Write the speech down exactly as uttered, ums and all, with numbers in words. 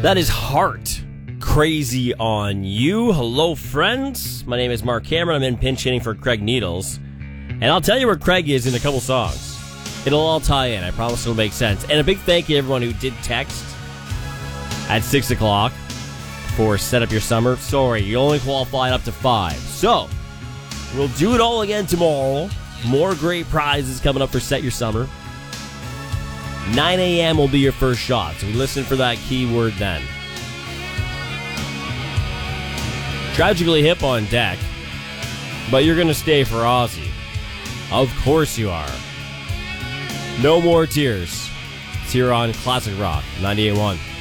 That is Heart. Crazy on You. Hello, friends. My name is Mark Cameron. I'm in pinch hitting for Craig Needles. And I'll tell you where Craig is in a couple songs. It'll all tie in. I promise it'll make sense. And a big thank you to everyone who did text at six o'clock for Set Up Your Summer. Sorry, you only qualified up to five. So, we'll do it all again tomorrow. More great prizes coming up for Set Your Summer. nine a.m. will be your first shot, so we listen for that keyword then. Tragically Hip on deck, but you're going to stay for Ozzy. Of course you are. No More Tears. It's here on Classic Rock ninety-eight point one.